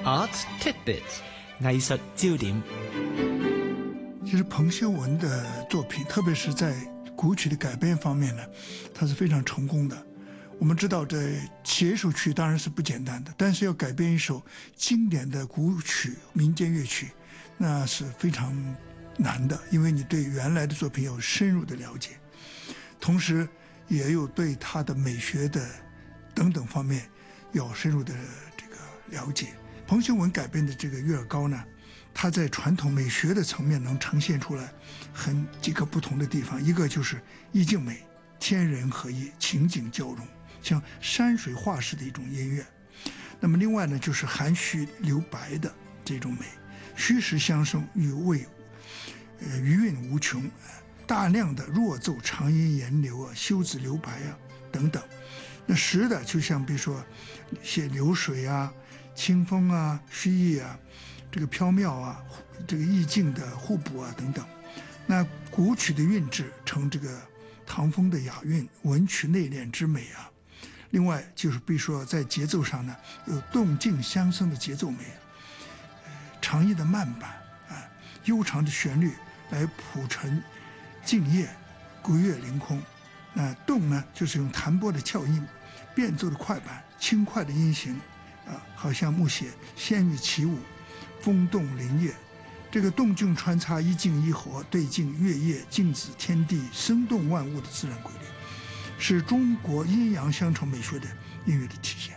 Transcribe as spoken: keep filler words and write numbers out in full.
Art Tidbit 藝術焦點。 其實彭修文的作品，特別是在古曲的改編方面呢，它是非常成功的。我們知道，這寫一首曲當然是不簡單的，但是要改編一首經典的古曲、民間樂曲，那是非常難的，因為你對原來的作品有深入的了解，同時也有對它的美學的等等方面有深入的這個了解。彭修文改編的這個《月兒膏》呢，它在傳統美學的層面能呈現出來很幾個不同的地方，一個就是意境美，天人合一，情景交融，像山水畫式的一種音樂。那麼另外呢，就是含蓄留白的這種美，虛實相生，語味呃餘韻無窮，大量的弱奏長音延流啊，休止留白啊等等。那實的就像比如說寫流水啊、清風啊、虛意啊，這個飄渺啊，這個意境的互補啊等等。那古曲的韻致成這個唐風的雅韻，文曲內斂之美啊。另外就是比如說在節奏上呢，有動靜相生的節奏美，呃，長意的慢板啊，悠長的旋律來譜成靜夜，古樂凌空。那動呢，就是用彈撥的翹音，變奏的快板，輕快的音型。啊，好像木寫仙樂起舞，風動林葉，這個動靜穿插，一靜一活，對鏡月夜，鏡子天地，生動萬物的自然規律，是中國陰陽相承美學的音樂的體現。